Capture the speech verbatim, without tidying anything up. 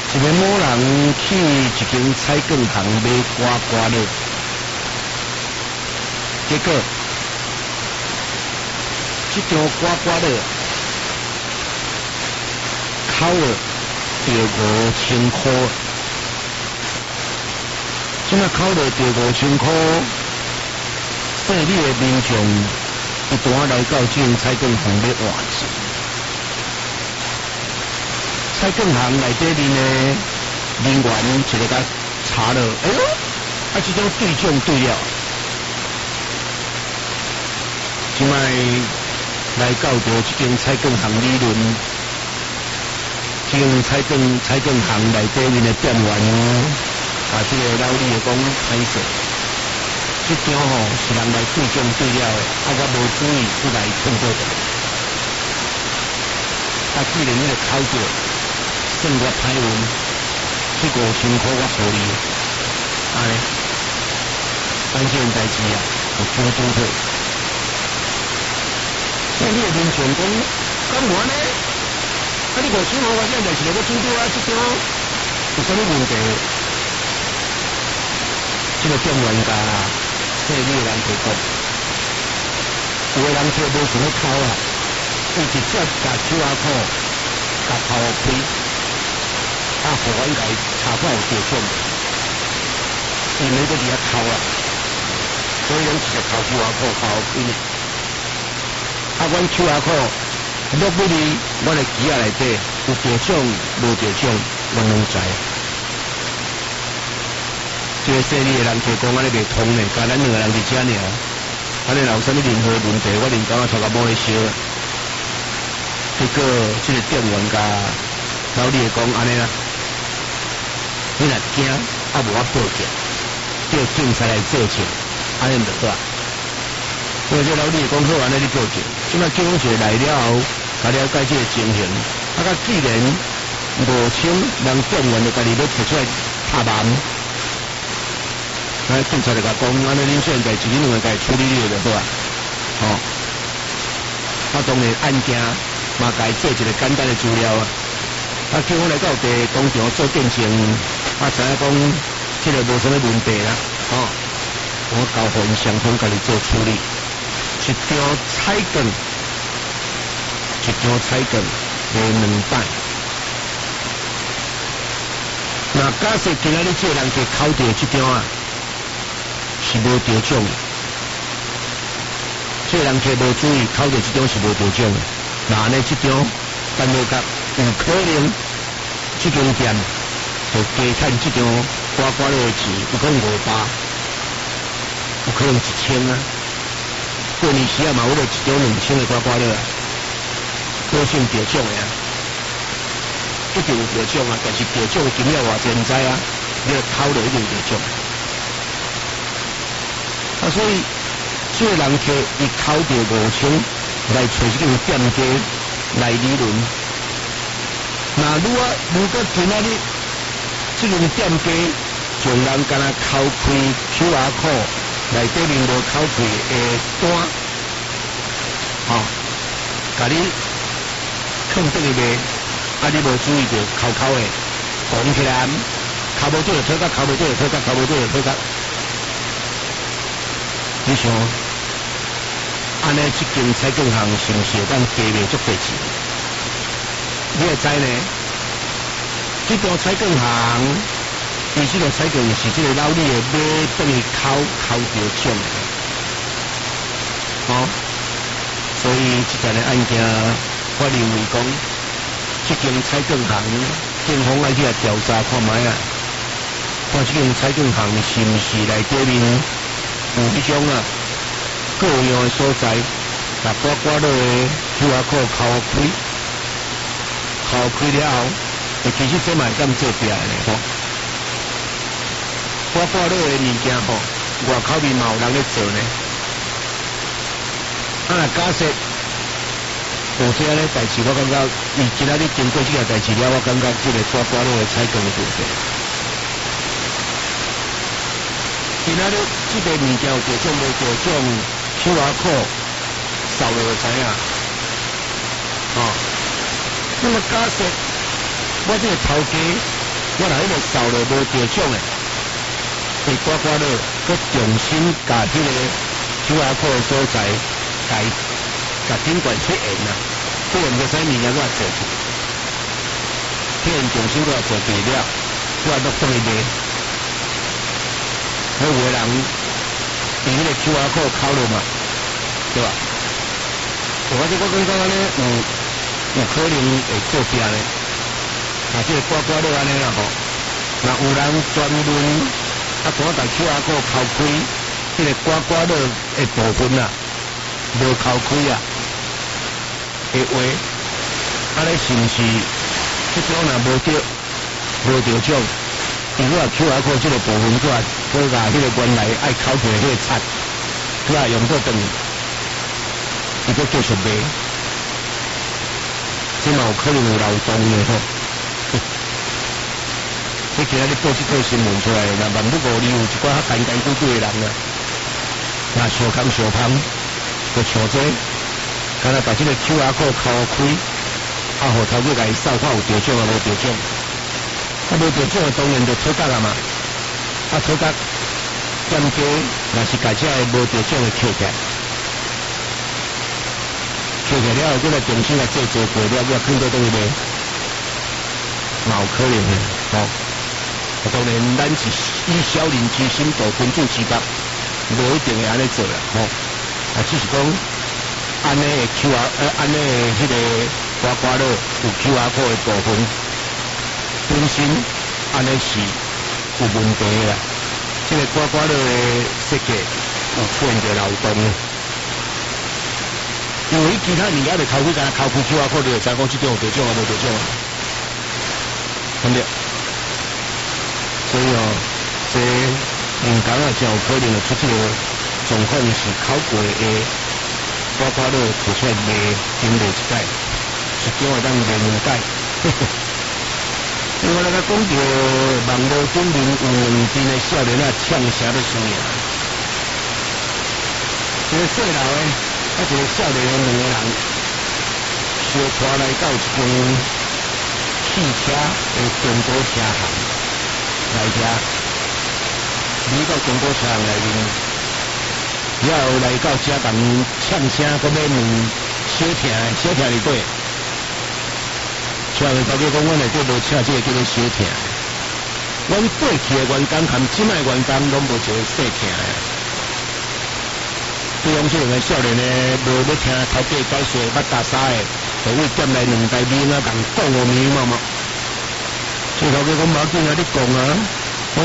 一个某人去一间菜粿行买刮刮乐，结果这张刮刮乐考了着五千块，现在考了着五千块，细里的民众一单来到这间菜粿行要换钱。菜粿行内底面的人员一个甲查了，哎呦，啊，这种对奖对了，即摆来到着这间菜粿行理论，这间菜粿菜粿行内底面的店员啊，这个老李讲歹势，这张吼是人来对奖对了的，啊，我无注意出来碰过的，啊，既然你个考着。算我歹运，这五千块我互你，啊咧，咱这件代志啊，就做做好。那你个民众讲，干嘛呢？啊，你五千块我这件代志要做做啊，这张有啥物问题？这个店员家，这你个人去讲，有个人就无想要考啊，伊直接甲 Q R code 甲头开。啊，互阮家查看有着奖，伊免搁伫遐扣啊，所以阮直接扣 Q R code 扣开呢。啊，阮 Q R code 落尾哩，阮个机仔内底有着奖无着奖，阮拢知。这个细腻的人就讲安尼袂通呢，甲咱两个人伫遮尔，安尼若有啥物任何问题，我连讲啊头壳摸咧烧。结果这个店员甲老李讲安尼啦。你若惊，啊无我报警，叫警察来做证，安尼就好啊。所以这老李讲好，安尼你报警，即摆警察来了后，甲了解这个情形，啊，甲既然无清，人店员就家己要摕出来拍板，啊，警察就甲讲，安尼恁这件代志，恁两个家己处理了就好啊。哦，啊，当然案件嘛，家己做一个简单的资料啊。啊，叫我来到地当场做见证，啊，知影讲这个无啥物问题啦，哦，我交互因双方家己做处理。一张彩券，一张彩券卖两百。那假设今仔日这个人去考到这张啊，是无得奖的。这个人去无注意考到这张是无得奖的，那安尼这张单落甲。有可能这间店就加趁这张刮刮乐的钱，有可能五百，有可能一千啊。过年时啊嘛，有了一张两千的刮刮乐啊，保证得奖的啊，一定有得奖啊。但是得奖的金额偌济唔知啊，你考了一定得奖。啊，所以这个人客伊考到五千来找这间店家来理论。那如果如果今仔日这间店家从人敢若抠开 Q R code 内底面无抠开的单，吼、哦，甲你放倒去卖，啊你无注意着抠抠的，讲起来，抠无对就讨价，抠无对就讨价，抠无对就讨价。你想，安尼这间菜粿行是毋是会当加卖足济钱？你会知呢？这条菜粿行，伊这条菜粿是这个老李的买等于考考着奖的，哦，所以这件的案件，我认为讲，这间菜粿行，警方爱去来调查看卖啊，看这间菜粿行是毋是内底面有迄种啊各样的所在，把刮刮乐的 Q R code 敲开。考开了后，其实这嘛会当做弊的吼。刮刮乐的物件吼，外口面嘛有人咧做呢。啊，假设有这样的代志，我感觉伊今仔日经过这个代志了，我感觉这个刮刮乐的采购的问题。今仔日这个物件有着种无着种 Q R code 扫了就知影，哦。那么假设我这个头家我来迄个扫了无着奖诶，会刮刮乐，佮重新甲迄个 Q R code 所在，甲甲顶管去演啊，不然个使物件我做去，去演重新我做对了，我落倒去卖。有个人伫迄个 Q R code 敲落嘛，对吧？我这我感觉安尼有有可能会做变咧，啊，这个刮刮乐安尼啦吼，若有人专门啊，赶快 Q R code 敲开，迄个刮刮乐的部分啊，无敲开啊，的话，安尼是毋是这种若无着无着奖？因为 Q R code 这个部分，我我甲迄个原来爱考起来迄个册，我也用过等，伊佫继续卖，这嘛有可能有漏洞的吼。你今仔日报这个新闻出来，若万不五里有一寡较干干久久的人啊，若小康小胖，就像这，敢若把这个 Q R code 敲开，啊，互头家甲伊扫看有着奖啊无着奖。啊，无着奖当然就讨价啊嘛，啊讨价减价，若是家这个无着奖的扣起来，扣起了后，再来重新来制作过了，再放到倒去卖，嘛有可能的，吼、哦。当然，咱是以小人之心度君子之腹，无一定会安尼做啦，吼、哦。啊，只是讲安尼的 Q R， 呃，安尼的迄个刮刮乐有 Q R code 的部分。本身安尼是有问题啦，这个刮刮乐的设计有出现着漏洞，因为其他物件袂考几干，考几 Q R code 就会知讲这种有得奖啊，无得奖啊，对不对？所以哦，这人工啊，真有可能会出这个状况是考过的刮刮乐吐出来卖，经卖一届，实际会当卖两届。因为咱讲到网络顶面有两真的少年啊，呛啥要输赢。一个细路的，啊一个少年的两个人，相带来到一间汽车的中古车行来遮，你到中古车行内面，然后来到遮共呛声，搁要问小听小听里底。像头家讲，阮内底无车，这个叫做小听。阮过去的员工含即卖员工拢无一个细听的。对方这两个少年呢，无要听头家解说，捌打沙的，就为店内两台面啊，共讲五面嘛嘛。这头家讲无要紧啊，你讲啊。